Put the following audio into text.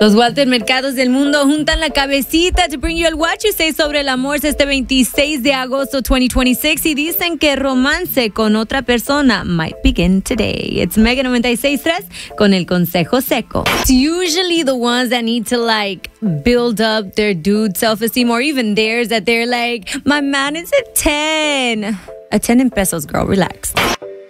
Los Walter Mercados del mundo juntan la cabecita to bring you el What You Say sobre el amor este 26 de agosto 2026 y dicen que romance con otra persona might begin today. It's Mega 96.3 con el consejo seco. It's usually the ones that need to build up their dude self-esteem or even theirs that they're like, my man is a 10. A 10 in pesos, girl, relax.